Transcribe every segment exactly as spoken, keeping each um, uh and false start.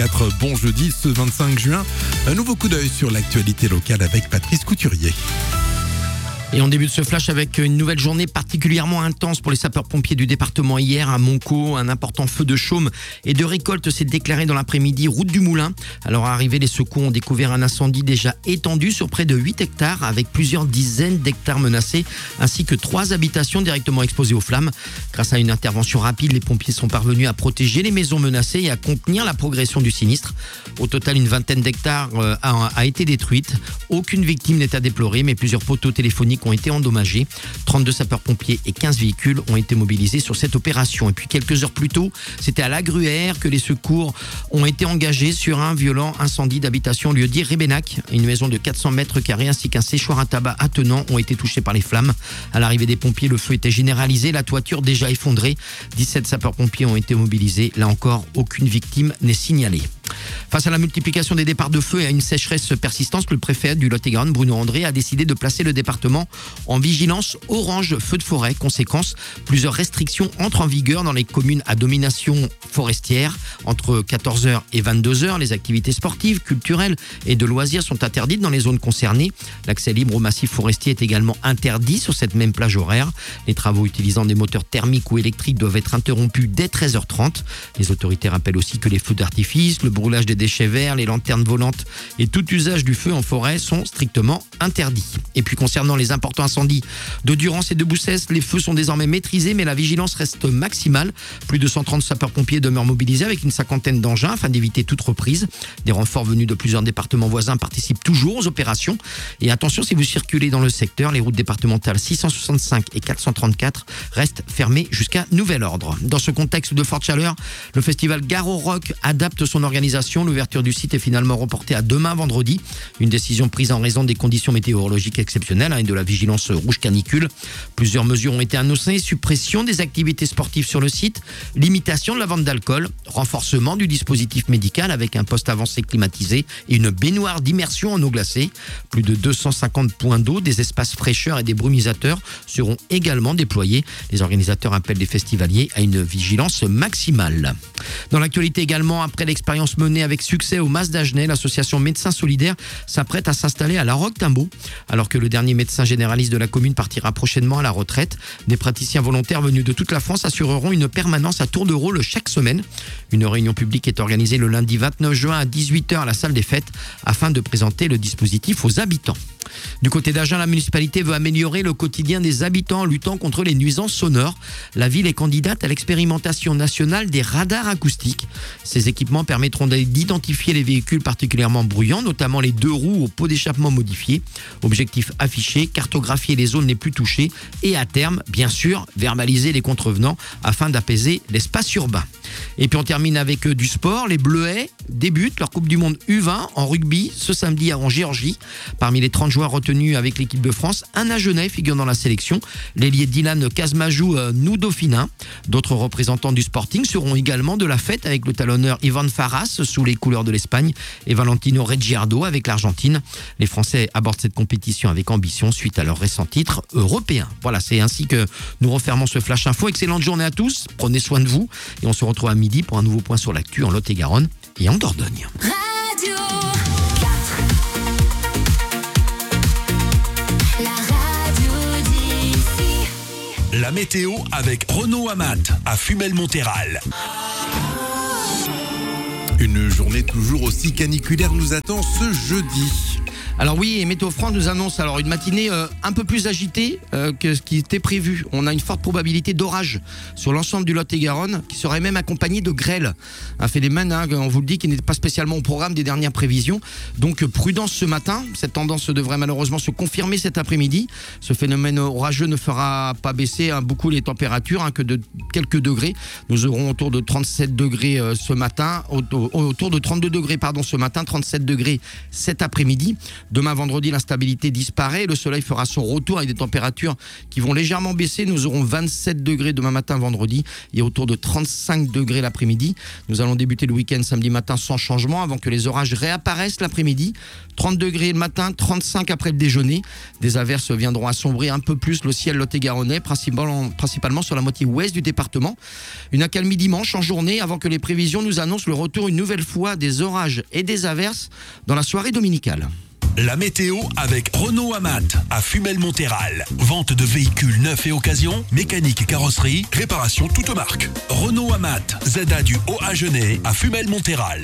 vingt-quatre. Bon jeudi, ce vingt-cinq juin. Un nouveau coup d'œil sur l'actualité locale avec Patrice Couturier. Et on débute ce flash avec une nouvelle journée particulièrement intense pour les sapeurs-pompiers du département. Hier, à Moncaut, un important feu de chaume et de récolte s'est déclaré dans l'après-midi, route du Moulin. Alors, arrivés, les secours ont découvert un incendie déjà étendu sur près de huit hectares, avec plusieurs dizaines d'hectares menacés, ainsi que trois habitations directement exposées aux flammes. Grâce à une intervention rapide, les pompiers sont parvenus à protéger les maisons menacées et à contenir la progression du sinistre. Au total, une vingtaine d'hectares a, a été détruite. Aucune victime n'est à déplorer, mais plusieurs poteaux téléphoniques ont été endommagés. trente-deux sapeurs-pompiers et quinze véhicules ont été mobilisés sur cette opération. Et puis quelques heures plus tôt, c'était à La Gruère que les secours ont été engagés sur un violent incendie d'habitation lieu-dit Rébénac. Une maison de quatre cents mètres carrés ainsi qu'un séchoir à tabac attenant ont été touchés par les flammes. À l'arrivée des pompiers, le feu était généralisé, la toiture déjà effondrée. dix-sept sapeurs-pompiers ont été mobilisés. Là encore, aucune victime n'est signalée. Face à la multiplication des départs de feu et à une sécheresse persistante, le préfet du Lot-et-Garonne, Bruno André, a décidé de placer le département en vigilance orange feu de forêt. Conséquence, plusieurs restrictions entrent en vigueur dans les communes à domination forestière. Entre quatorze heures et vingt-deux heures, les activités sportives, culturelles et de loisirs sont interdites dans les zones concernées. L'accès libre au massif forestier est également interdit sur cette même plage horaire. Les travaux utilisant des moteurs thermiques ou électriques doivent être interrompus dès treize heures trente. Les autorités rappellent aussi que les feux d'artifice, le brûlage des déchets verts, les lanternes volantes et tout usage du feu en forêt sont strictement interdits. Et puis concernant les importants incendies de Durance et de Boussès, les feux sont désormais maîtrisés, mais la vigilance reste maximale. Plus de cent trente sapeurs-pompiers demeurent mobilisés avec une cinquantaine d'engins afin d'éviter toute reprise. Des renforts venus de plusieurs départements voisins participent toujours aux opérations. Et attention, si vous circulez dans le secteur, les routes départementales six cent soixante-cinq et quatre cent trente-quatre restent fermées jusqu'à nouvel ordre. Dans ce contexte de forte chaleur, le festival Garo Rock adapte son organisation. L'ouverture du site est finalement reportée à demain vendredi. Une décision prise en raison des conditions météorologiques exceptionnelles hein, et de la vigilance rouge canicule. Plusieurs mesures ont été annoncées. Suppression des activités sportives sur le site, limitation de la vente d'alcool, renforcement du dispositif médical avec un poste avancé climatisé et une baignoire d'immersion en eau glacée. Plus de deux cent cinquante points d'eau, des espaces fraîcheurs et des brumisateurs seront également déployés. Les organisateurs appellent les festivaliers à une vigilance maximale. Dans l'actualité également, après l'expérience menée avec succès au Mas d'Agenais, l'association Médecins Solidaires s'apprête à s'installer à La Roque-Timbaud. Alors que le dernier médecin généraliste de la commune partira prochainement à la retraite, des praticiens volontaires venus de toute la France assureront une permanence à tour de rôle chaque semaine. Une réunion publique est organisée le lundi vingt-neuf juin à dix-huit heures à la salle des fêtes afin de présenter le dispositif aux habitants. Du côté d'Agen, la municipalité veut améliorer le quotidien des habitants en luttant contre les nuisances sonores. La ville est candidate à l'expérimentation nationale des radars acoustiques. Ces équipements permettront d'identifier les véhicules particulièrement bruyants, notamment les deux roues au pot d'échappement modifié. Objectif affiché, cartographier les zones les plus touchées et à terme, bien sûr, verbaliser les contrevenants afin d'apaiser l'espace urbain. Et puis on termine avec du sport. Les Bleuets débutent leur Coupe du Monde U vingt en rugby ce samedi en Géorgie. Parmi les trente joueurs retenus avec l'équipe de France, un Agenais figure dans la sélection, l'ailier Dylan Kazmajou Noudofinin. D'autres représentants du Sporting seront également de la fête avec le talonneur Ivan Farras sous les couleurs de l'Espagne et Valentino Reggiardo avec l'Argentine. Les Français abordent cette compétition avec ambition suite à leur récent titre européen. Voilà, c'est ainsi que nous refermons ce Flash Info. Excellente journée à tous, prenez soin de vous et on se retrouve à midi pour un nouveau point sur l'actu en Lot-et-Garonne et en Dordogne. Radio quatre. La radio d'ici. La météo avec Renaud Amat à Fumel-Montéral. Une journée toujours aussi caniculaire nous attend ce jeudi. Alors oui, et Météo France nous annonce alors une matinée euh, un peu plus agitée euh, que ce qui était prévu. On a une forte probabilité d'orage sur l'ensemble du Lot-et-Garonne qui serait même accompagné de grêle. Un phénomène, hein, on vous le dit, qui n'est pas spécialement au programme des dernières prévisions. Donc prudence ce matin. Cette tendance devrait malheureusement se confirmer cet après-midi. Ce phénomène orageux ne fera pas baisser hein, beaucoup les températures, hein, que de quelques degrés. Nous aurons autour de trente-sept degrés euh, ce matin, autour, autour de trente-deux degrés pardon ce matin, trente-sept degrés cet après-midi. Demain vendredi, l'instabilité disparaît. Le soleil fera son retour avec des températures qui vont légèrement baisser. Nous aurons vingt-sept degrés demain matin vendredi et autour de trente-cinq degrés l'après-midi. Nous allons débuter le week-end samedi matin sans changement avant que les orages réapparaissent l'après-midi. trente degrés le matin, trente-cinq après le déjeuner. Des averses viendront assombrir un peu plus le ciel lot-et-garonnais, principalement, principalement sur la moitié ouest du département. Une accalmie dimanche en journée avant que les prévisions nous annoncent le retour une nouvelle fois des orages et des averses dans la soirée dominicale. La météo avec Renault Amat à Fumel-Monthéral. Vente de véhicules neufs et occasion, mécanique et carrosserie, réparation toute marque. Renault Amat, Z A du Haut-Agenais à Fumel-Monthéral.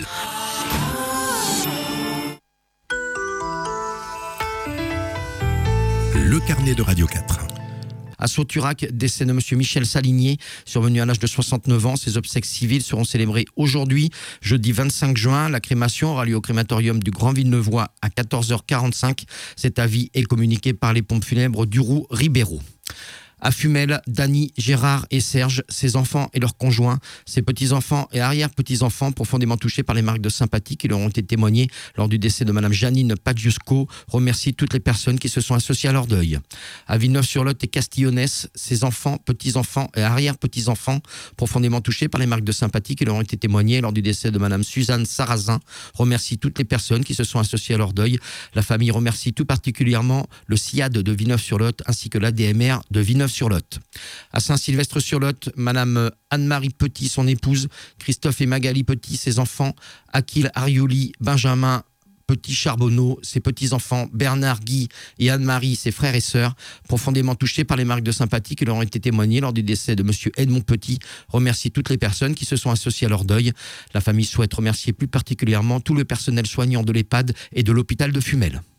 Le carnet de Radio quatre. À Sauturac, décès de M. Michel Salinier, survenu à l'âge de soixante-neuf ans. Ses obsèques civiles seront célébrées aujourd'hui, jeudi vingt-cinq juin. La crémation aura lieu au crématorium du Grand Villenevois à quatorze heures quarante-cinq. Cet avis est communiqué par les pompes funèbres d'Uroux-Ribéraud. À Fumel, Dany, Gérard et Serge, ses enfants et leurs conjoints, ses petits-enfants et arrière-petits-enfants profondément touchés par les marques de sympathie qui leur ont été témoignées lors du décès de Mme Janine Padjusco, remercient toutes les personnes qui se sont associées à leur deuil. À Villeneuve-sur-Lot et Castillonnès, ses enfants, petits-enfants et arrière-petits-enfants profondément touchés par les marques de sympathie qui leur ont été témoignées lors du décès de Mme Suzanne Sarrazin, remercient toutes les personnes qui se sont associées à leur deuil. La famille remercie tout particulièrement le C I A D de Villeneuve-sur-Lot ainsi que l'A D M R de Villeneuve sur Lot. À Saint-Sylvestre-sur-Lot, Madame Anne-Marie Petit, son épouse, Christophe et Magali Petit, ses enfants, Akil Arioli, Benjamin Petit Charbonneau, ses petits-enfants, Bernard, Guy et Anne-Marie, ses frères et sœurs, profondément touchés par les marques de sympathie qui leur ont été témoignées lors du décès de Monsieur Edmond Petit, remercie toutes les personnes qui se sont associées à leur deuil. La famille souhaite remercier plus particulièrement tout le personnel soignant de l'EHPAD et de l'hôpital de Fumel.